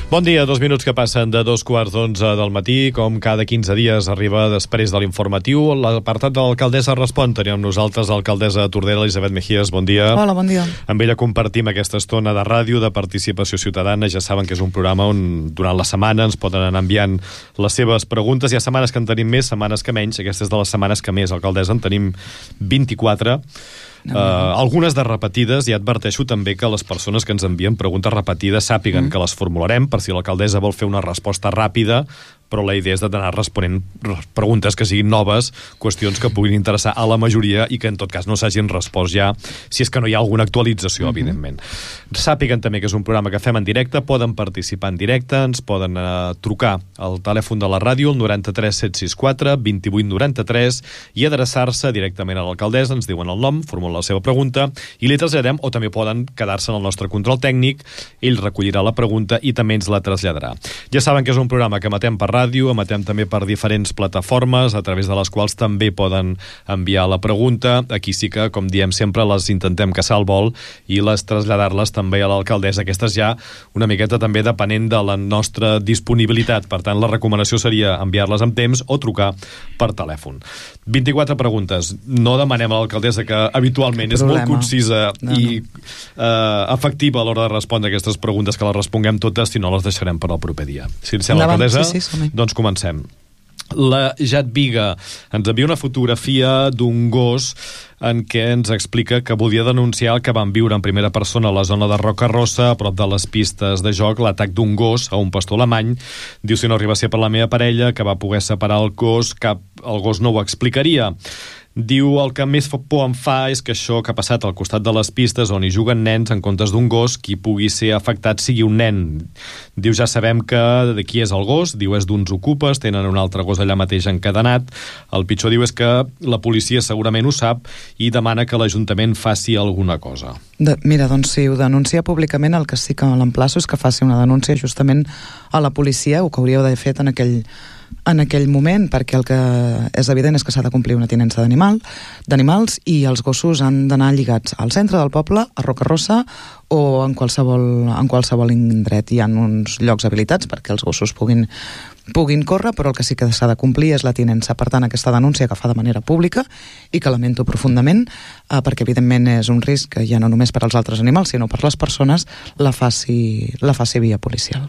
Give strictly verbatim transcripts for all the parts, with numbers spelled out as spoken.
Bon dia, dos minuts que passen de dos quarts d'onze del matí. Com cada quinze dies arriba després de l'informatiu l'apartat de l'alcaldessa respon. Tenim amb nosaltres l'alcaldessa de Tordera, Elisabet Mejías. Bon dia. Hola, bon dia. Amb ella compartim aquesta estona de ràdio, de participació ciutadana. Ja saben que és un programa on durant la setmana ens poden anar enviant les seves preguntes. Hi ha setmanes que en tenim més, setmanes que menys. Aquesta és de les setmanes que més, alcaldessa. En tenim vint-i-quatre. No, no. Uh, algunes de repetides, i adverteixo també que les persones que ens envien preguntes repetides sàpiguen mm. que les formularem per si l'alcaldessa vol fer una resposta ràpida, però la idea és d'anar responent preguntes que siguin noves, qüestions que puguin interessar a la majoria i que en tot cas no s'hagin respost ja, si és que no hi ha alguna actualització, mm-hmm. evidentment. Sàpiguen també que és un programa que fem en directe, poden participar en directe, ens poden uh, trucar al telèfon de la ràdio, el noranta-tres set sis quatre vint vuit noranta-tres, i adreçar-se directament a l'alcaldessa, ens diuen el nom, formulen la seva pregunta, i li traslladem, o també poden quedar-se en el nostre control tècnic, ell recollirà la pregunta i també ens la traslladarà. Ja saben que és un programa que emetem per ràdio, emetem també per diferents plataformes, a través de les quals també poden enviar la pregunta. Aquí sí que, com diem sempre, les intentem caçar al vol i les traslladar-les també a l'alcaldessa. Aquestes ja una miqueta també depenent de la nostra disponibilitat. Per tant, la recomanació seria enviar-les amb temps o trucar per telèfon. vint-i-quatre preguntes. No demanem a l'alcaldessa, que habitualment és molt concisa no, no. i eh, efectiva a l'hora de respondre aquestes preguntes, que les responguem totes, si no les deixarem per al proper dia. Si ens sembla, alcaldessa, sí, sí, doncs comencem. La Jadviga ens envia una fotografia d'un gos en què ens explica que volia denunciar el que van viure en primera persona a la zona de Rocarossa, a prop de les pistes de joc, l'atac d'un gos a un pastor alemany. Diu, si no arriba a ser per la meva parella, que va poder separar el gos, cap, el gos no ho explicaria. Diu, el que més por em fa és que això que ha passat al costat de les pistes on hi juguen nens en comptes d'un gos, qui pugui ser afectat sigui un nen. Diu, ja sabem que de qui és el gos, diu, és d'uns ocupes, tenen un altre gos allà mateix encadenat. El pitjor, diu, és que la policia segurament ho sap i demana que l'Ajuntament faci alguna cosa. De, mira, doncs si ho denuncia públicament, el que sí que l'emplaço és que faci una denúncia justament a la policia, o que hauríeu d'haver fet en aquell en aquell moment, perquè el que és evident és que s'ha de complir una tinença d'animal, d'animals, i els gossos han d'anar lligats al centre del poble, a Rocarossa, o en qualsevol, en qualsevol indret. Hi ha uns llocs habilitats perquè els gossos puguin, puguin córrer, però el que sí que s'ha de complir és la tinença. Per tant, aquesta denúncia que fa de manera pública, i que lamento profundament, eh, perquè evidentment és un risc ja no només per als altres animals, sinó per les persones, la faci, la faci via policial.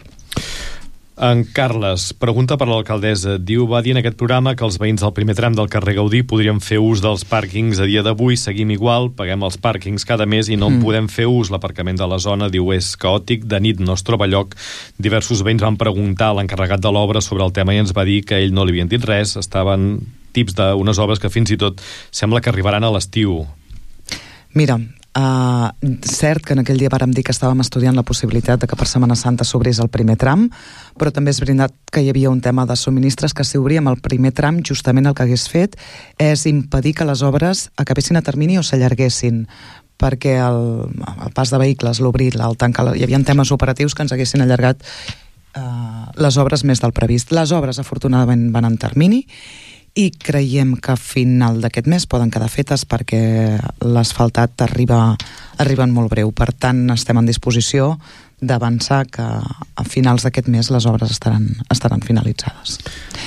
En Carles pregunta per l'alcaldessa. Diu, va dir en aquest programa que els veïns del primer tram del carrer Gaudí podrien fer ús dels pàrquings a dia d'avui. Seguim igual, paguem els pàrquings cada mes i no en mm. podem fer ús. L'aparcament de la zona, diu, és caòtic, de nit no es troba lloc. Diversos veïns van preguntar a l'encarregat de l'obra sobre el tema i ens va dir que ell no li havien dit res. Estaven tips d'unes obres que fins i tot sembla que arribaran a l'estiu. Mira, Uh, cert que en aquell dia vàrem dir que estàvem estudiant la possibilitat de que per Setmana Santa s'obrís el primer tram, però també és veritat que hi havia un tema de subministres que si obríem el primer tram, justament el que hagués fet és impedir que les obres acabessin a termini o s'allarguessin, perquè el, el pas de vehicles, l'obrir, el tancar, hi havia temes operatius que ens haguessin allargat uh, les obres més del previst. Les obres afortunadament van en termini i creiem que a final d'aquest mes poden quedar fetes perquè l'asfaltat arriba, arriba en molt breu. Per tant, estem en disposició d'avançar que a finals d'aquest mes les obres estaran, estaran finalitzades.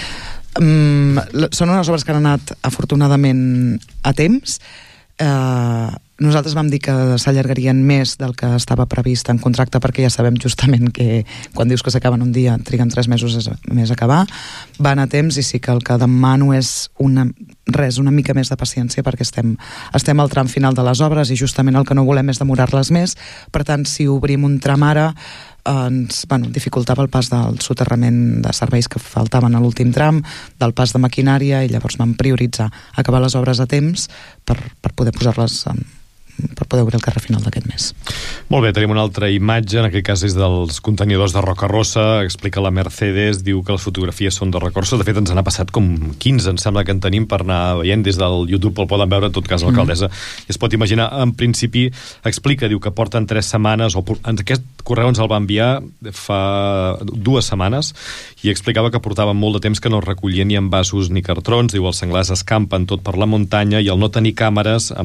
Um, són unes obres que han anat afortunadament a temps. Uh, nosaltres vam dir que s'allargarien més del que estava previst en contracte, perquè ja sabem justament que quan dius que s'acaben un dia triguen tres mesos més a acabar. Van a temps i sí que el que demano és una, res, una mica més de paciència, perquè estem, estem al tram final de les obres i justament el que no volem és demorar-les més. Per tant, si obrim un tram ara, ens bueno, dificultava el pas del soterrament de serveis que faltaven a l'últim tram, del pas de maquinària, i llavors vam prioritzar acabar les obres a temps per, per poder posar-les en, per poder obrir el carrer final d'aquest mes. Molt bé, tenim una altra imatge, en aquest cas és dels contenidors de Rocarossa, explica la Mercedes, diu que les fotografies són de Rocarossa, de fet ens n'ha passat com quinze, em sembla que en tenim per anar veient des del YouTube, el poden veure, en tot cas l'alcaldessa, mm. i es pot imaginar, en principi explica, diu que porten tres setmanes, o en aquest correu ens el va enviar fa dues setmanes, i explicava que portaven molt de temps que no recollien ni envasos ni cartrons, diu els senglars escampen tot per la muntanya, i al no tenir càmeres, amb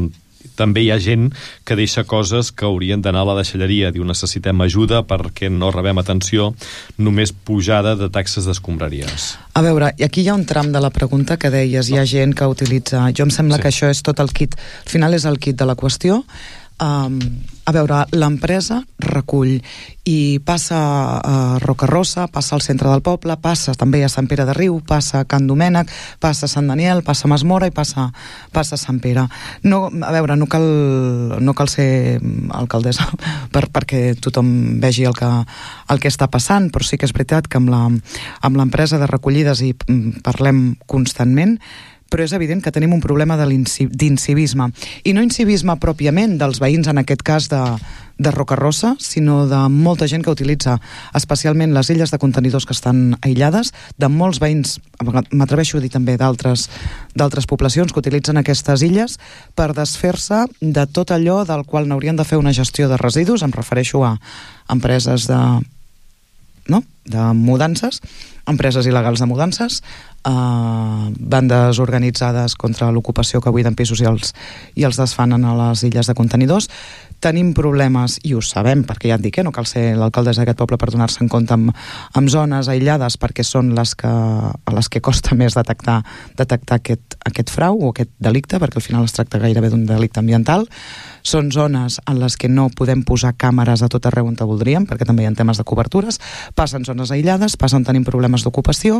també hi ha gent que deixa coses que haurien d'anar a la deixalleria. Diu, necessitem ajuda perquè no rebem atenció, només pujada de taxes d'escombraries. A veure, i aquí hi ha un tram de la pregunta que deies, hi ha gent que utilitza... Jo em sembla sí. que això és tot el kit, al final és el kit de la qüestió. Um, a veure, l'empresa recull i passa a Rocarosa, passa al centre del poble, passa també a Sant Pere de Riu, passa a Can Domènec, passa a Sant Daniel, passa a Masmora i passa, passa a Sant Pere. No, a veure, no cal, no cal ser alcaldessa per, perquè tothom vegi el que, el que està passant, però sí que és veritat que amb la, amb l'empresa de recollides hi parlem constantment, però és evident que tenim un problema d'incivisme. I no incivisme pròpiament dels veïns, en aquest cas de, de Rocarosa, sinó de molta gent que utilitza especialment les illes de contenidors que estan aïllades, de molts veïns, m'atreveixo a dir també d'altres d'altres poblacions que utilitzen aquestes illes per desfer-se de tot allò del qual n'haurien de fer una gestió de residus. Em refereixo a empreses de... no? de mudances, empreses il·legals de mudances, eh, bandes organitzades contra l'ocupació que buiden pisos i els, i els desfanen a les illes de contenidors. Tenim problemes, i ho sabem, perquè ja et dic, eh, no cal ser l'alcaldessa d'aquest poble per donar-se en compte amb, amb zones aïllades, perquè són les que, a les que costa més detectar, detectar aquest, aquest frau o aquest delicte, perquè al final es tracta gairebé d'un delicte ambiental. Són zones en les que no podem posar càmeres a tot arreu on te voldríem, perquè també hi ha temes de cobertures, passen zones aïllades, passen on tenim problemes d'ocupació,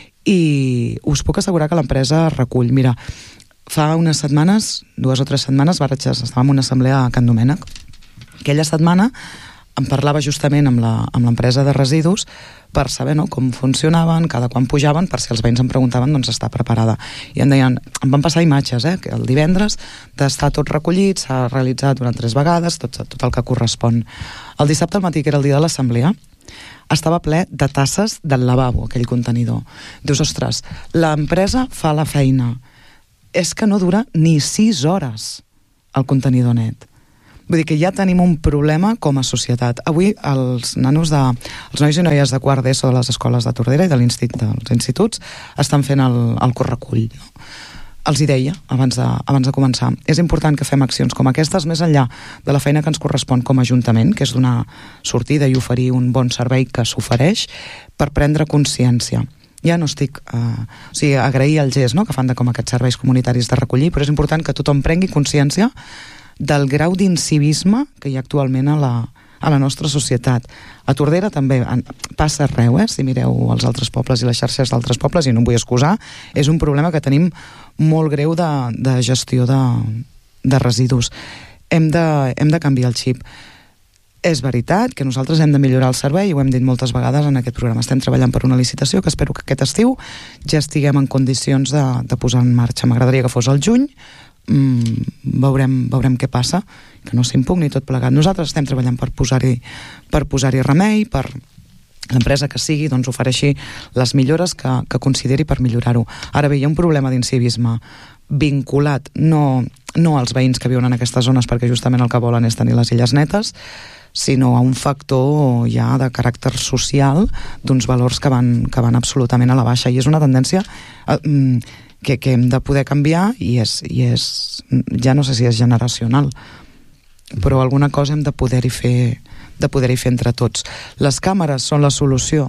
i us puc assegurar que l'empresa recull. Mira, fa unes setmanes, dues o tres setmanes, estàvem en una assemblea a Can Domènec. Aquella setmana em parlava justament amb la, amb l'empresa de residus per saber, no, com funcionaven, cada quan pujaven, per si els veïns em preguntaven, doncs està preparada. I em deien, em van passar imatges, eh, que el divendres d'estar tot recollit, s'ha realitzat durant tres vegades, tot, tot el que correspon. El dissabte al matí, que era el dia de l'assemblea, estava ple de tasses del lavabo, aquell contenidor. Dius, ostres, l'empresa fa la feina. És que no dura ni sis hores el contenidor net. Vull dir que ja tenim un problema com a societat. Avui els nanos de, els nois i noies de quart d'ESO de les escoles de Tordera i de l'institut, dels instituts estan fent el, el correcull. No? Els hi deia abans de, abans de començar. És important que fem accions com aquestes més enllà de la feina que ens correspon com a Ajuntament, que és donar sortida i oferir un bon servei que s'ofereix, per prendre consciència. Ja no estic... Eh, o sigui, agrair el gest, no?, que fan de com aquests serveis comunitaris de recollir, però és important que tothom prengui consciència del grau d'incivisme que hi ha actualment a la, a la nostra societat. A Tordera també en, passa arreu, eh? Si mireu els altres pobles i les xarxes d'altres pobles, i no em vull excusar, és un problema que tenim molt greu de, de gestió de, de residus. Hem de, hem de canviar el xip. És veritat que nosaltres hem de millorar el servei, ho hem dit moltes vegades en aquest programa. Estem treballant per una licitació que espero que aquest estiu ja estiguem en condicions de, de posar en marxa. M'agradaria que fos al juny, mm, veurem, veurem què passa, que no s'impugni tot plegat. Nosaltres estem treballant per posar-hi per posar-hi remei, per l'empresa que sigui doncs ofereixi les millores que, que consideri per millorar-ho. Ara bé, hi ha un problema d'incivisme vinculat no, no als veïns que viuen en aquestes zones, perquè justament el que volen és tenir les illes netes, sinó a un factor ja de caràcter social d'uns valors que van, que van absolutament a la baixa, i és una tendència eh, que, que hem de poder canviar, i és, i és ja no sé si és generacional, però alguna cosa hem de poder-hi fer de poder-hi fer entre tots. Les càmeres són la solució?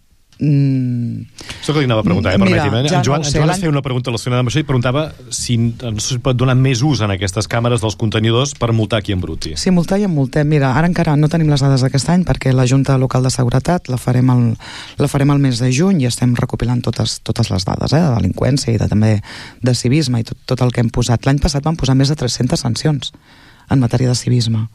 Mm. Això que li anava a preguntar, eh? Mira, permeti'm. ja En Joan, no en sé, Joan es feia una pregunta relacionada amb això i preguntava si no es pot donar més ús en aquestes càmeres dels contenidors per multar qui embruti. Sí, multar i multem. Mira, ara encara no tenim les dades d'aquest any perquè la Junta Local de Seguretat la farem el, la farem el mes de juny i estem recopilant totes, totes les dades, eh? De delinqüència i de, també de civisme i tot, tot el que hem posat. L'any passat vam posar més de tres-centes sancions en matèria de civisme.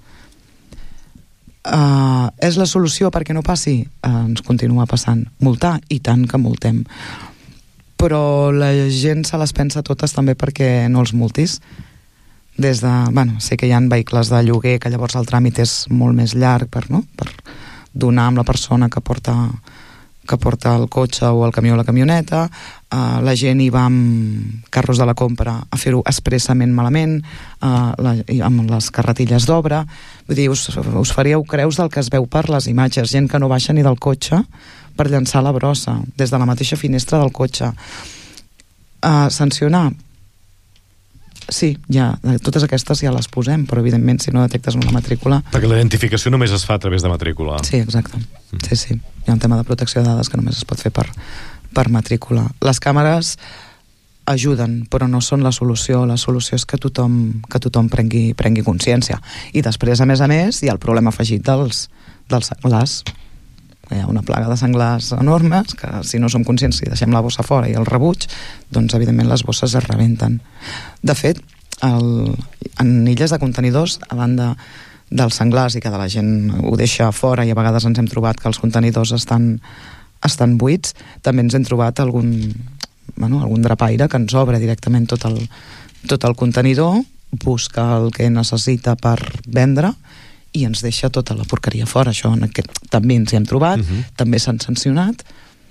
Uh, és la solució perquè no passi? Uh, ens continua passant. Multar? I tant que multem. Però la gent se les pensa totes també perquè no els multis. Des de... Bueno, sé que hi ha vehicles de lloguer que llavors el tràmit és molt més llarg per, no? per donar amb la persona que porta, que porta el cotxe o el camió o la camioneta. Uh, la gent hi va amb carros de la compra a fer-ho expressament malament, uh, la, amb les carretilles d'obra. Vull dir, us, us faríeu creus del que es veu per les imatges. Gent que no baixa ni del cotxe per llançar la brossa des de la mateixa finestra del cotxe. Uh, sancionar? Sí, ja, totes aquestes ja les posem, però evidentment si no detectes una matrícula... Perquè la identificació només es fa a través de matrícula. Sí, exacte. Mm. Sí, sí. Hi ha un tema de protecció de dades que només es pot fer per, per matrícula. Les càmeres ajuden, però no són la solució. La solució és que tothom, que tothom prengui, prengui consciència. I després, a més a més, hi ha el problema afegit dels, dels senglars. Hi ha una plaga de senglars enormes que si no som conscients i deixem la bossa fora i el rebuig, doncs evidentment les bosses es rebenten. De fet, el, en illes de contenidors, a banda dels senglars i que de la gent ho deixa fora i a vegades ens hem trobat que els contenidors estan, estan buits, també ens hem trobat algun, bueno, algun drapaire que ens obre directament tot el, tot el contenidor, busca el que necessita per vendre i ens deixa tota la porqueria fora. Això en aquest, també ens hi hem trobat, uh-huh. també s'han sancionat,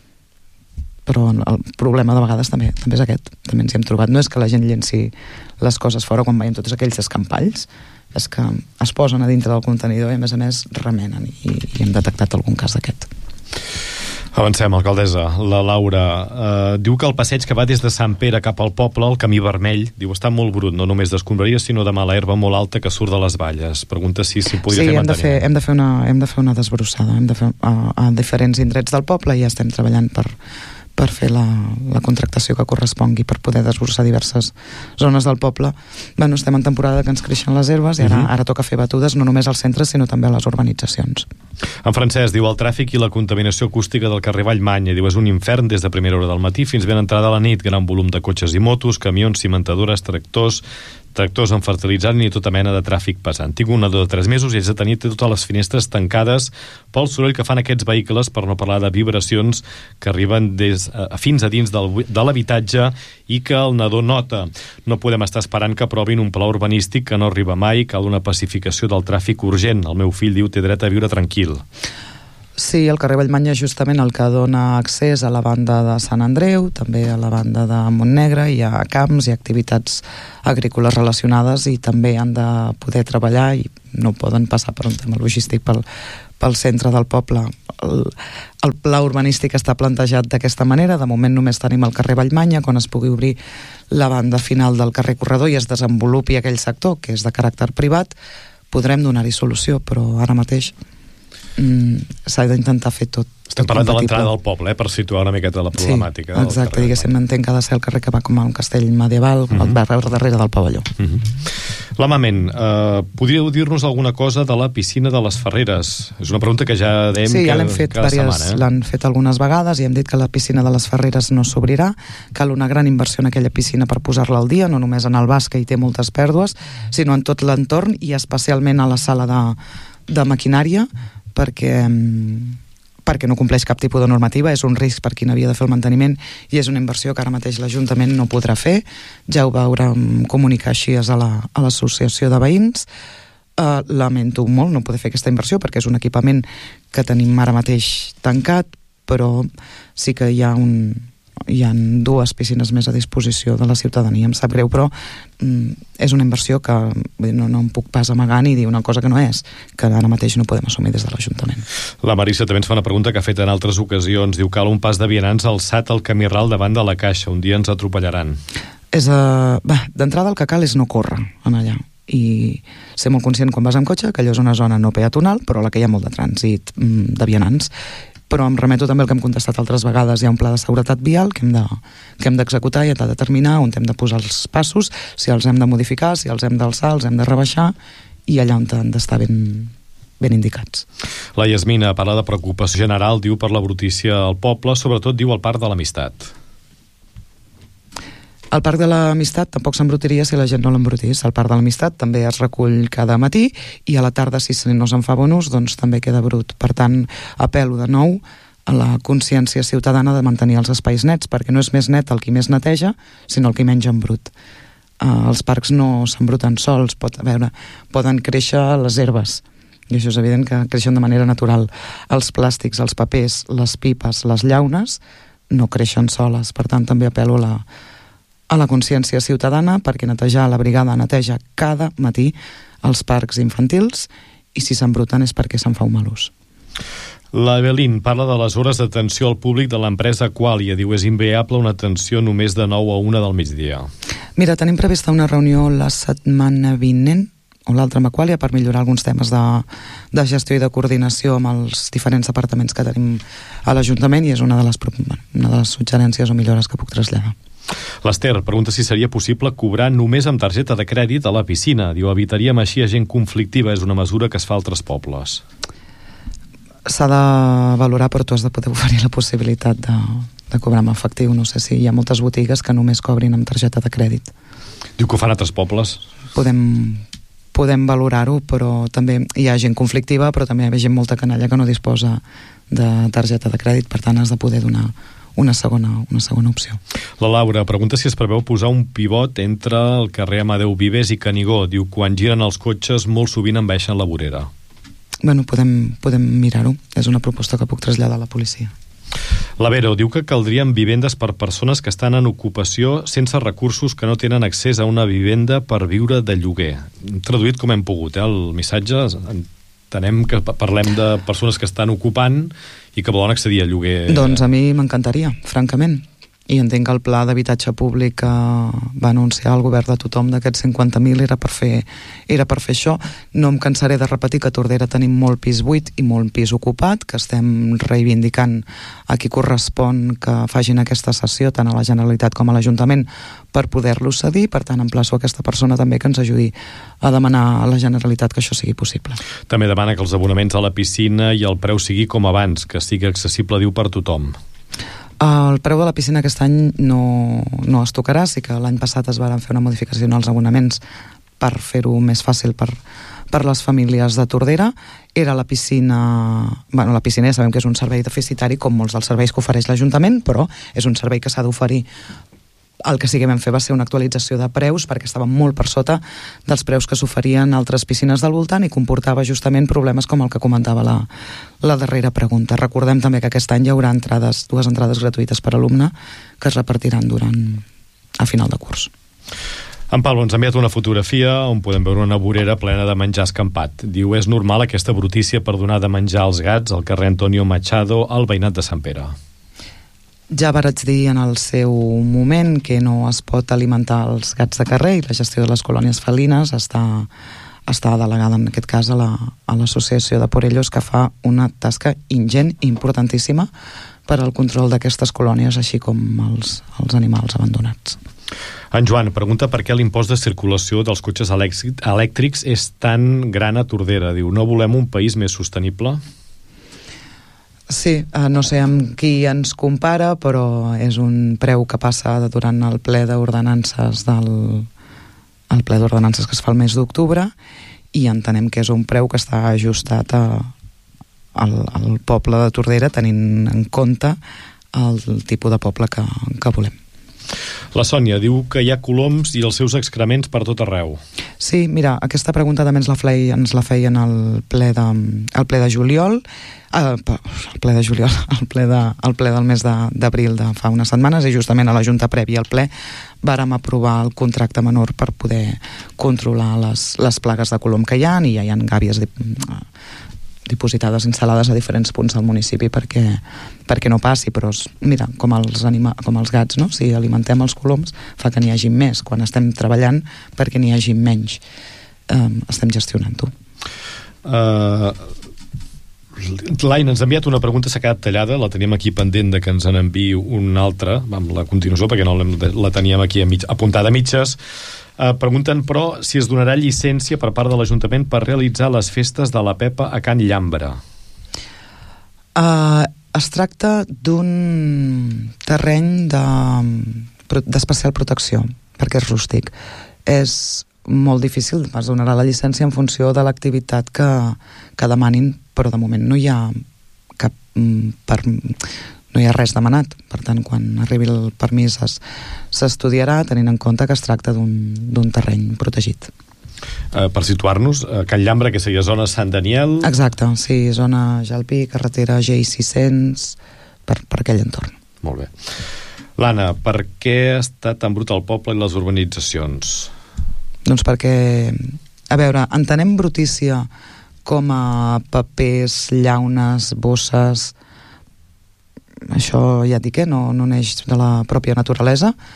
però el problema de vegades també, també és aquest, també ens hi hem trobat. No és que la gent llenci les coses fora quan veiem tots aquells escampalls, és que es posen a dintre del contenidor i a més a més remenen i, i hem detectat algun cas d'aquest. Avancem, alcaldessa. La Laura eh, diu que el passeig que va des de Sant Pere cap al poble, el camí vermell, diu està molt brut, no només d'escombraries, sinó de mala herba molt alta que surt de les valles. Pregunta si s'hi podria sí, fer manteniment. Sí, hem, hem de fer una, hem de fer una desbrossada, hem de fer a, a diferents indrets del poble i ja estem treballant per, per fer la, la contractació que correspongui per poder desbrossar diverses zones del poble. Bueno, estem en temporada que ens creixen les herbes i ara, uh-huh. ara toca fer batudes no només al centre sinó també a les urbanitzacions. En Francesc diu el tràfic i la contaminació acústica del carrer Vallmanya, diu és un infern des de primera hora del matí fins ben entrada a la nit, gran volum de cotxes i motos, camions, cimentadores, tractors tractors amb fertilitzant i tota mena de tràfic pesant. Tinc un nadó de tres mesos i haig de tenir totes les finestres tancades pel soroll que fan aquests vehicles, per no parlar de vibracions que arriben des, a, fins a dins del, de l'habitatge i que el nadó nota. No podem estar esperant que aprovin un pla urbanístic que no arriba mai, cal una pacificació del tràfic urgent. El meu fill diu té dret a viure tranquil. Sí, el carrer Vallmanya és justament el que dona accés a la banda de Sant Andreu, també a la banda de Montnegre, hi ha camps i activitats agrícoles relacionades i també han de poder treballar i no poden passar per un tema logístic pel, pel centre del poble. El, el pla urbanístic està plantejat d'aquesta manera, de moment només tenim el carrer Vallmanya, quan es pugui obrir la banda final del carrer Corredor i es desenvolupi aquell sector que és de caràcter privat, podrem donar-hi solució, però ara mateix Mm, s'ha d'intentar fer tot. Estem parlant de l'entrada del poble, eh, per situar una miqueta la problemàtica. Sí, exacte, diguéssim, entenc que ha de ser el carrer que va com a un castell medieval, uh-huh. al darrere del pavelló. Uh-huh. L'Amament, eh, podríeu dir-nos alguna cosa de la piscina de les Ferreres? És una pregunta que ja dèiem sí, ja que, l'hem fet cada diverses, setmana. Eh? L'han fet algunes vegades i hem dit que la piscina de les Ferreres no s'obrirà, cal una gran inversió en aquella piscina per posar-la al dia, no només en el bas, que hi té moltes pèrdues, sinó en tot l'entorn i especialment a la sala de, de maquinària, perquè, perquè no compleix cap tipus de normativa, és un risc per qui n'havia de fer el manteniment i és una inversió que ara mateix l'Ajuntament no podrà fer, ja ho veurem comunicar així a la, a l'associació de veïns. Uh, lamento molt no poder fer aquesta inversió perquè és un equipament que tenim ara mateix tancat, però sí que hi ha un hi ha dues piscines més a disposició de la ciutadania, em sap greu, però mm, és una inversió que no, no em puc pas amagar ni dir una cosa que no és, que ara mateix no podem assumir des de l'Ajuntament. La Marissa també ens fa una pregunta que ha fet en altres ocasions, diu cal un pas de vianants alçat al camí ral davant de la caixa, un dia ens atropellaran. És, uh, bah, d'entrada el que cal és no córrer en allà i ser molt conscient quan vas amb cotxe que allò és una zona no peatonal però la que hi ha molt de trànsit mm, de vianants, però em remeto també al que hem contestat altres vegades, hi ha un pla de seguretat vial que hem de, que hem d'executar i hem de determinar on hem de posar els passos, si els hem de modificar, si els hem d'alçar, els hem de rebaixar i allà on han d'estar ben, ben indicats. La Yasmina parla de preocupació general, diu per la brutícia al poble, sobretot diu al Parc de l'Amistat. El Parc de l'Amistat tampoc s'embrutiria si la gent no l'embrutís. El Parc de l'Amistat també es recull cada matí i a la tarda, si no se'n fa bon ús, doncs també queda brut. Per tant, apel·lo de nou a la consciència ciutadana de mantenir els espais nets, perquè no és més net el qui més neteja, sinó el qui menja en brut. Uh, els parcs no s'embruten sols, pot, a veure, poden créixer les herbes, i això és evident que creixen de manera natural. Els plàstics, els papers, les pipes, les llaunes, no creixen soles. Per tant, també apel·lo a la a la consciència ciutadana perquè netejar, la brigada neteja cada matí els parcs infantils i si s'embruten és perquè se'n fa un mal ús. La Evelyn parla de les hores d'atenció al públic de l'empresa Qualia. Diu, és inviable una atenció només de nou a una del migdia. Mira, tenim prevista una reunió la setmana vinent, o l'altra amb Aquàlia, per millorar alguns temes de, de gestió i de coordinació amb els diferents departaments que tenim a l'Ajuntament, i és una de les, una de les suggerències o millores que puc traslladar. L'Ester pregunta si seria possible cobrar només amb targeta de crèdit a la piscina. Diu, evitaríem així a gent conflictiva, és una mesura que es fa a altres pobles. S'ha de valorar, però tu has de poder oferir la possibilitat de, de cobrar amb efectiu. No sé si hi ha moltes botigues que només cobrin amb targeta de crèdit. Diu que ho fan a altres pobles. Podem... podem valorar-ho, però també hi ha gent conflictiva, però també hi ha gent molta canalla que no disposa de targeta de crèdit, per tant has de poder donar una segona, una segona opció. La Laura pregunta si es preveu posar un pivot entre el carrer Amadeu Vives i Canigó. Diu, quan giren els cotxes molt sovint envaeixen la vorera. Bueno, podem, podem mirar-ho. És una proposta que puc traslladar a la policia. La Vero diu que caldrien vivendes per persones que estan en ocupació sense recursos, que no tenen accés a una vivenda per viure de lloguer. Traduït com hem pogut, eh? El missatge, entenem que parlem de persones que estan ocupant i que volen accedir a lloguer. Doncs a mi m'encantaria, francament. I entenc que el pla d'habitatge públic que va anunciar el govern de tothom d'aquests cinquanta mil era per fer era per fer això. No em cansaré de repetir que a Tordera tenim molt pis buit i molt pis ocupat, que estem reivindicant a qui correspon que facin aquesta cessió, tant a la Generalitat com a l'Ajuntament, per poder-lo cedir. Per tant, emplaço a aquesta persona també que ens ajudi a demanar a la Generalitat que això sigui possible. També demana que els abonaments a la piscina i el preu sigui com abans, que sigui accessible, diu, per tothom. El preu de la piscina aquest any no, no es tocarà. Sí que l'any passat es van fer una modificació en els abonaments per fer-ho més fàcil per, per les famílies de Tordera. Era la piscina... Bueno, la piscina ja sabem que és un servei deficitari, com molts dels serveis que ofereix l'Ajuntament, però és un servei que s'ha d'oferir. El que sí que vam fer va ser una actualització de preus, perquè estava molt per sota dels preus que s'oferien altres piscines del voltant i comportava justament problemes com el que comentava la, la darrera pregunta. Recordem també que aquest any hi haurà entrades, dues entrades gratuïtes per alumne que es repartiran durant a final de curs. En Pablo ens ha enviat una fotografia on podem veure una vorera plena de menjar escampat. Diu, és normal aquesta brutícia per donar de menjar als gats al carrer Antonio Machado, al veïnat de Sant Pere. Ja vaig dir en el seu moment que no es pot alimentar els gats de carrer, i la gestió de les colònies felines està, està delegada en aquest cas a la, a l'associació de Por Ellos, que fa una tasca ingent i importantíssima per al control d'aquestes colònies, així com els, els animals abandonats. En Joan pregunta per què l'impost de circulació dels cotxes elèctrics és tan gran a Tordera. Diu, no volem un país més sostenible? Sí, no sé amb qui ens compara, però és un preu que passa durant el ple d'ordenances del el ple d'ordenances que es fa el mes d'octubre, i entenem que és un preu que està ajustat a, al, al poble de Tordera, tenint en compte el tipus de poble que, que volem. La Sònia diu que hi ha coloms i els seus excrements per tot arreu. Sí, mira, aquesta pregunta també ens la feien, ens la feien al ple de, al ple de juliol, el ple de juliol, el ple, de, el ple del mes de, d'abril de fa unes setmanes, i justament a la junta prèvia al ple vàrem aprovar el contracte menor per poder controlar les, les plagues de colom que hi ha, i ja hi ha gàbies de, dipositades, instal·lades a diferents punts del municipi perquè, perquè no passi, però mira, com els, anima, com els gats, no? Si alimentem els coloms fa que n'hi hagi més, quan estem treballant perquè n'hi hagi menys. Um, estem gestionant-ho. Uh, L'Aina ens ha enviat una pregunta, s'ha quedat tallada, la teníem aquí pendent de que ens en enviï una altra, amb la continuació, perquè no la teníem aquí a mig, apuntada a mitges. Uh, pregunten, però, si es donarà llicència per part de l'Ajuntament per realitzar les festes de la Pepa a Can Llambra. Uh, es tracta d'un terreny de, d'especial protecció, perquè és rústic. És molt difícil, es donarà la llicència en funció de l'activitat que, que demanin, però de moment no hi ha cap... Per, no hi ha res demanat, per tant quan arribi el permís es, s'estudiarà tenint en compte que es tracta d'un, d'un terreny protegit. Uh, per situar-nos, uh, Can Llambra, que seria zona Sant Daniel... Exacte, sí, zona Jalpí, carretera G I sis cents, per, per aquell entorn. Molt bé. L'Anna, per què està tan brut el poble i les urbanitzacions? Doncs perquè, a veure, entenem brutícia com a papers, llaunes, bosses... Això ja et dic, eh? no, no neix de la pròpia naturalesa.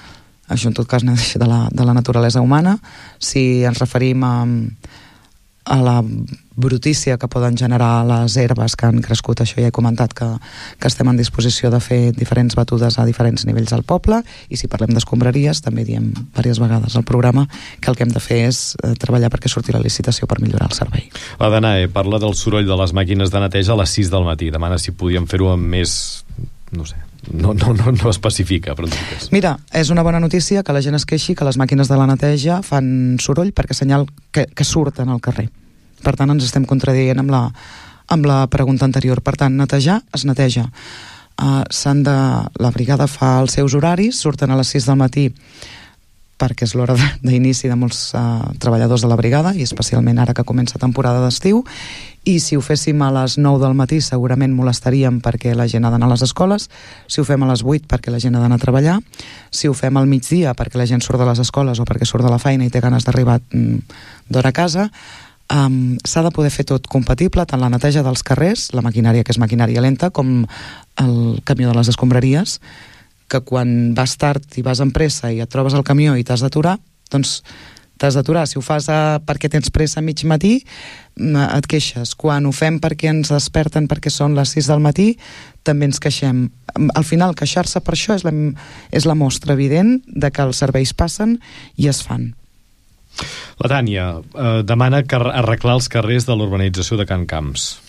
això en tot cas neix de la, de la naturalesa humana. Si ens referim a, a la brutícia que poden generar les herbes que han crescut, això ja he comentat que, que estem en disposició de fer diferents batudes a diferents nivells al poble, i si parlem d'escombraries també diem diverses vegades al programa que el que hem de fer és eh, treballar perquè surti la licitació per millorar el servei. La Danae parla del soroll de les màquines de neteja a les sis del matí, demana si podíem fer-ho amb més, no sé, no, no, no, no especifica, però entenc. Mira, és una bona notícia que la gent es queixi que les màquines de la neteja fan soroll perquè senyal que, que surten al carrer. Per tant, ens estem contradient amb la, amb la pregunta anterior. Per tant, netejar, es neteja. Uh, s'han de... La brigada fa els seus horaris, surten a les sis del matí perquè és l'hora d'inici de molts uh, treballadors de la brigada, i especialment ara que comença temporada d'estiu, i si ho féssim a les nou del matí segurament molestaríem perquè la gent ha d'anar a les escoles, si ho fem a les vuit perquè la gent ha d'anar a treballar, si ho fem al migdia perquè la gent surt de les escoles o perquè surt de la feina i té ganes d'arribar mm, d'hora a casa. Um, s'ha de poder fer tot compatible, tant la neteja dels carrers, la maquinària que és maquinària lenta, com el camió de les escombraries, que quan vas tard i vas amb pressa i et trobes al camió i t'has d'aturar, doncs t'has d'aturar. Si ho fas a, perquè tens pressa a mig matí, et queixes. Quan ho fem perquè ens desperten perquè són les sis del matí, també ens queixem. Al final, queixar-se per això és la, és la mostra evident de que els serveis passen i es fan. La Tània eh, demana que arreglar els carrers de l'urbanització de Can Camps.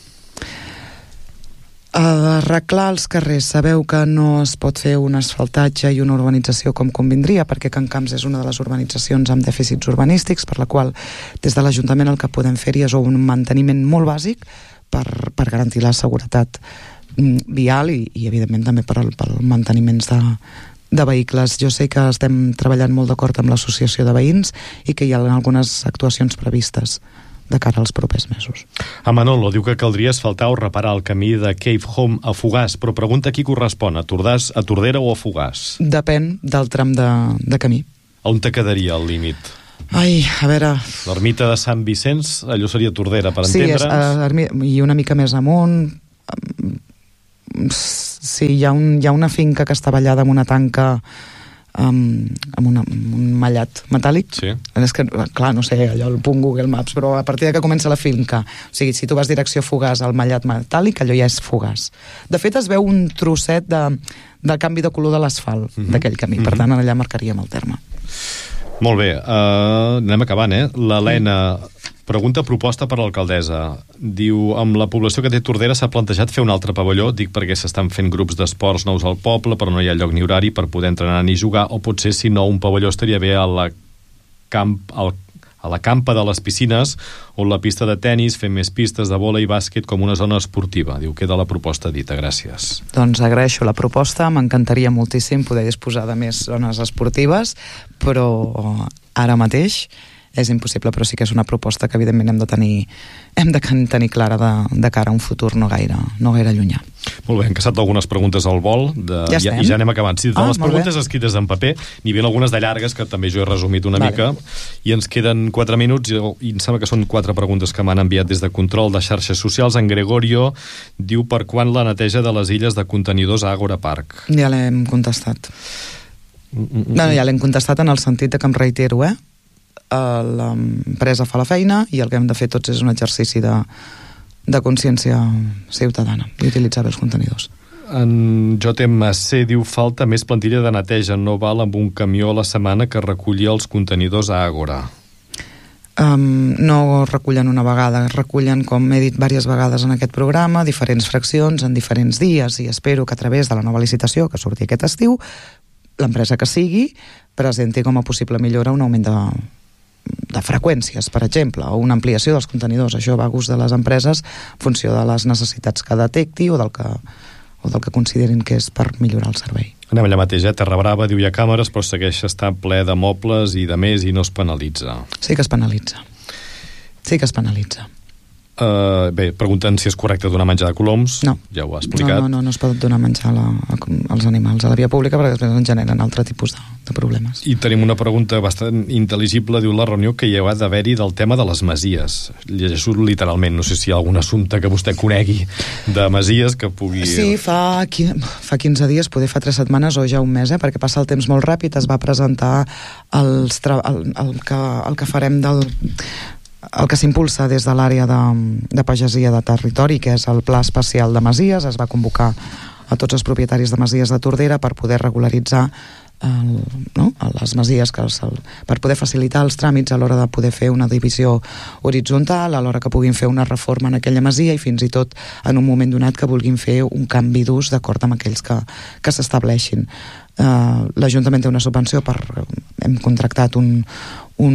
Arreglar els carrers. Sabeu que no es pot fer un asfaltatge i una urbanització com convindria, perquè Can Camps és una de les urbanitzacions amb dèficits urbanístics, per la qual des de l'Ajuntament el que podem fer-hi és un manteniment molt bàsic per, per garantir la seguretat vial i, i evidentment també per, per manteniments de de vehicles. Jo sé que estem treballant molt d'acord amb l'associació de veïns i que hi ha algunes actuacions previstes de cara als propers mesos. A Manolo diu que caldria asfaltar o reparar el camí de Cave Home a Fogars, però pregunta qui correspon, a, Tordàs, a Tordera o a Fogars? Depèn del tram de, de camí. On te quedaria el límit? Ai, a veure... L'ermita de Sant Vicenç, allò seria Tordera, per sí, entendre'ns? Sí, uh, i una mica més amunt... Sí, hi ha, un, hi ha una finca que està ballada amb una tanca um, amb, una, amb un mallat metàl·lic. Sí. És que, clar, no sé, allò el punt Google Maps, però a partir de que comença la finca, o sigui, si tu vas direcció Fogars al mallat metàl·lic, allò ja és Fogars. De fet, es veu un trosset de, de canvi de color de l'asfalt mm-hmm. d'aquell camí, per tant, allà marcaríem el terme. Molt bé, uh, anem acabant, eh? L'Helena pregunta proposta per l'alcaldessa. Diu, amb la població que té Tordera s'ha plantejat fer un altre pavelló, dic perquè s'estan fent grups d'esports nous al poble, però no hi ha lloc ni horari per poder entrenar ni jugar, o potser, si no, un pavelló estaria bé a la, camp, al, a la campa de les piscines o la pista de tennis, fent més pistes de bola i bàsquet com una zona esportiva. Diu, queda la proposta dita, gràcies. Doncs agraeixo la proposta, m'encantaria moltíssim poder disposar de més zones esportives, però ara mateix és impossible, però sí que és una proposta que evidentment hem de tenir, hem de tenir clara de, de cara a un futur no gaire, no gaire llunyà. Molt bé, hem caçat algunes preguntes al vol de, ja i, i ja anem acabant. Sí, ah, les preguntes bé. Escrites en paper, n'hi havia algunes de llargues que també jo he resumit una vale. mica, i ens queden quatre minuts i, i em sembla que són quatre preguntes que m'han enviat des de Control de Xarxes Socials. En Gregorio diu per quan la neteja de les illes de contenidors a Àgora Park. Ja l'hem contestat. Mm -mm. No, ja l'hem contestat en el sentit de que em reitero, eh? L'empresa fa la feina i el que hem de fer tots és un exercici de, de consciència ciutadana i utilitzar bé els contenidors. En J M C diu falta més plantilla de neteja, no val amb un camió a la setmana que recollia els contenidors a Àgora. Um, no recullen una vegada, recullen, com he dit diverses vegades en aquest programa, diferents fraccions en diferents dies, i espero que a través de la nova licitació que surti aquest estiu, l'empresa que sigui presenti com a possible millora un augment de de freqüències, per exemple, o una ampliació dels contenidors. Això va a gust de les empreses en funció de les necessitats que detecti o del que, o del que considerin que és per millorar el servei. Anem allà mateix, eh? Terra Brava diu hi ha càmeres, però segueix estant ple de mobles i de més i no es penalitza. Sí que es penalitza. Sí que es penalitza. Uh, bé, pregunten si és correcte donar menjar de coloms. No. Ja ho ha explicat. No, no, no, no es pot donar menjar a la, a, als animals a la via pública perquè després ens generen altre tipus de, de problemes. I tenim una pregunta bastant intel·ligible, diu la reunió, que hi ha d'haver-hi del tema de les masies. Llegeixo literalment, no sé si hi ha algun assumpte que vostè conegui de masies que pugui... Sí, fa, fa quinze dies, poder fa tres setmanes o ja un mes, eh, perquè passa el temps molt ràpid, es va presentar els tra... el, el, que, el que farem del... el que s'impulsa des de l'àrea de, de pagesia de territori, que és el Pla Especial de Masies. Es va convocar a tots els propietaris de masies de Tordera per poder regularitzar el, no? les masies, que els, el, per poder facilitar els tràmits a l'hora de poder fer una divisió horitzontal, a l'hora que puguin fer una reforma en aquella masia i fins i tot en un moment donat que vulguin fer un canvi d'ús d'acord amb aquells que, que s'estableixin. Uh, l'Ajuntament té una subvenció per... hem contractat un, un,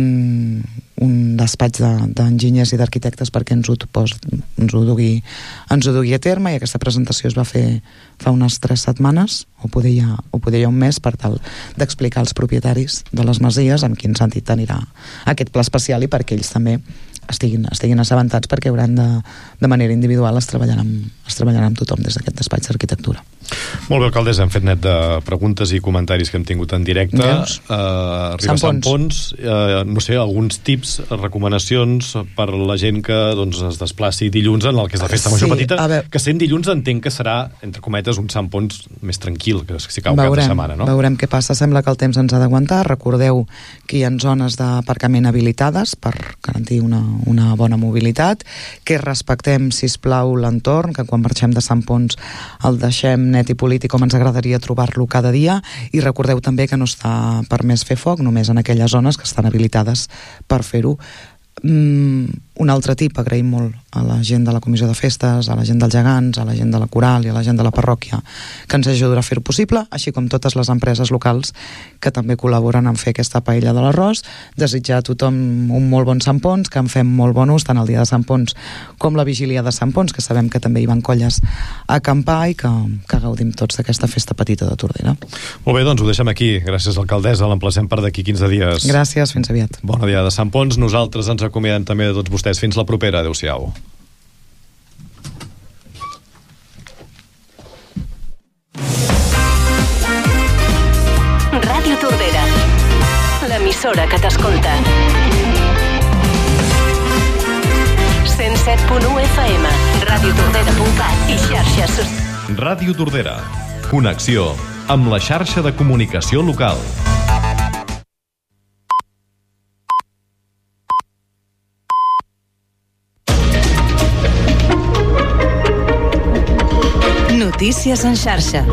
un despatx d'enginyers de, i d'arquitectes perquè ens ho, pos, ens, ho dugui, ens ho dugui a terme, i aquesta presentació es va fer fa unes tres setmanes o poder ja, o poder ja un mes, per tal d'explicar als propietaris de les masies en quin sentit anirà aquest pla especial i perquè ells també estiguin, estiguin assabentats, perquè hauran de, de manera individual es treballarà amb, es treballarà amb tothom des d'aquest despatx d'arquitectura. Molt bé, alcaldessa, hem fet net de preguntes i comentaris que hem tingut en directe. Uh, arriba Sant Pons, uh, no sé, alguns tips, recomanacions per la gent que doncs, es desplaci dilluns en el que és la festa major sí, petita, veure... que sent dilluns entenc que serà, entre cometes, un Sant Pons més tranquil, que si cau veurem, cap de setmana, no? Veurem què passa. Sembla que el temps ens ha d'aguantar. Recordeu que hi ha zones d'aparcament habilitades per garantir una, una bona mobilitat, que respectem, sisplau, l'entorn, que quan marxem de Sant Pons el deixem net i polític com ens agradaria trobar-lo cada dia, i recordeu també que no està permès fer foc, només en aquelles zones que estan habilitades per fer-ho. Mm, un altre tip, agraïm molt a la gent de la Comissió de Festes, a la gent dels gegants, a la gent de la Coral i a la gent de la parròquia que ens ajudarà a fer-ho possible, així com totes les empreses locals que també col·laboren en fer aquesta paella de l'arròs. Desitjar a tothom un molt bon Sant Pons, que en fem molt bon ús tant el dia de Sant Pons com la vigília de Sant Pons, que sabem que també hi van colles a acampar, i que, que gaudim tots d'aquesta festa petita de Tordera. Molt bé, doncs ho deixem aquí. Gràcies, alcaldessa. L'emplacem per d'aquí quinze dies. Gràcies, fins aviat. Bona dia de Sant Pons. Nosaltres ens acomiadem també de tots vostès. Fins la propera. Adéu-siau. Ràdio Tordera, l'emissora que t'escolta. cent set punt u F M, radiotordera punt cat i xarxes. Ràdio Tordera. Connexió amb la xarxa de comunicació local. Notícies en xarxa.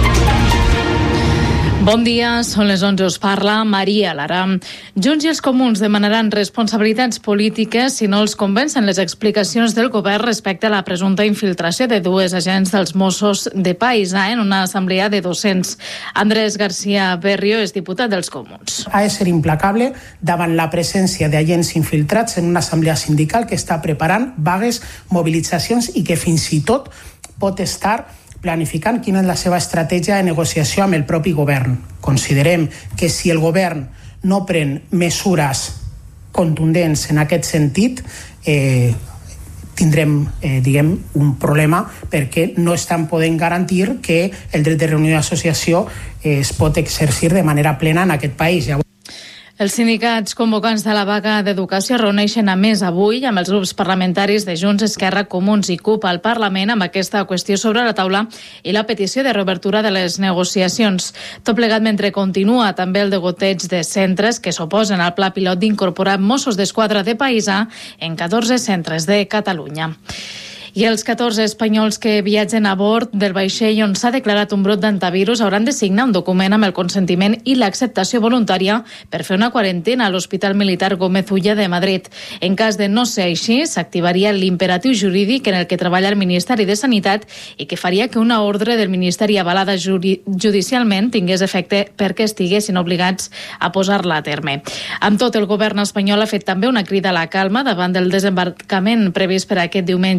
Bon dia, són les onze, us parla Maria Lara. Junts i els Comuns demanaran responsabilitats polítiques si no els convencen les explicacions del govern respecte a la presumpta infiltració de dues agents dels Mossos de Paisà en una assemblea de docents. Andrés García Berrio és diputat dels Comuns. Ha de ser implacable davant la presència d'agents infiltrats en una assemblea sindical que està preparant vagues, mobilitzacions i que fins i tot pot estar planificant quina és la seva estratègia de negociació amb el propi govern. Considerem que si el govern no pren mesures contundents en aquest sentit, eh, tindrem eh, diguem, un problema, perquè no estan podent garantir que el dret de reunió i associació eh, es pot exercir de manera plena en aquest país. Els sindicats convocants de la vaga d'educació reuneixen a més avui amb els grups parlamentaris de Junts, Esquerra, Comuns i CUP al Parlament amb aquesta qüestió sobre la taula i la petició de reobertura de les negociacions. Tot plegat mentre continua també el degoteig de centres que s'oposen al pla pilot d'incorporar Mossos d'Esquadra de Paisà en catorze centres de Catalunya. I els catorze espanyols que viatgen a bord del vaixell on s'ha declarat un brot d'antivirus hauran de signar un document amb el consentiment i l'acceptació voluntària per fer una quarantena a l'Hospital Militar Gómez Ulla de Madrid. En cas de no ser així, s'activaria l'imperatiu jurídic en el que treballa el Ministeri de Sanitat i que faria que una ordre del Ministeri avalada judicialment tingués efecte perquè estiguessin obligats a posar-la a terme. Amb tot, el govern espanyol ha fet també una crida a la calma davant del desembarcament previst per aquest diumenge a les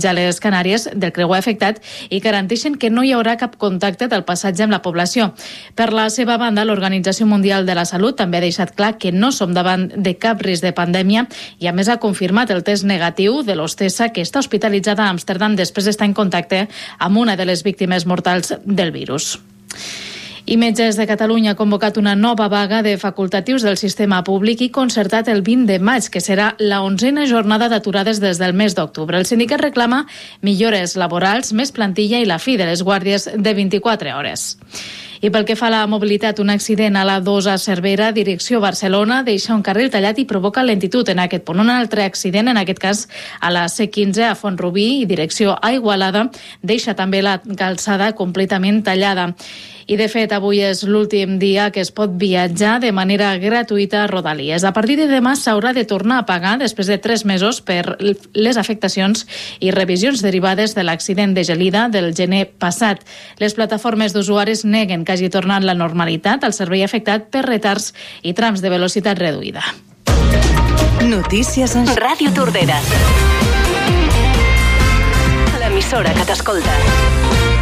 Canàries del creuer afectat i garanteixen que no hi haurà cap contacte del passatge amb la població. Per la seva banda, l'Organització Mundial de la Salut també ha deixat clar que no som davant de cap risc de pandèmia i a més ha confirmat el test negatiu de l'hostessa que està hospitalitzada a Amsterdam després d'estar en contacte amb una de les víctimes mortals del virus. I Metges de Catalunya ha convocat una nova vaga de facultatius del sistema públic i concertat el vint de maig, que serà la onzena jornada d'aturades des del mes d'octubre. El sindicat reclama millores laborals, més plantilla i la fi de les guàrdies de vint-i-quatre hores. I pel que fa a la mobilitat, un accident a la dos a Cervera, direcció Barcelona, deixa un carril tallat i provoca lentitud en aquest punt. Un altre accident, en aquest cas a la C quinze a Font-rubí i direcció a Igualada, deixa també la calçada completament tallada. I, de fet, avui és l'últim dia que es pot viatjar de manera gratuïta a Rodalies. A partir de demà s'haurà de tornar a pagar després de tres mesos per les afectacions i revisions derivades de l'accident de Gelida del gener passat. Les plataformes d'usuaris neguen que hagi tornat la normalitat al servei afectat per retards i trams de velocitat reduïda. Notícies en Ràdio Tordera. L'emissora que t'escolta.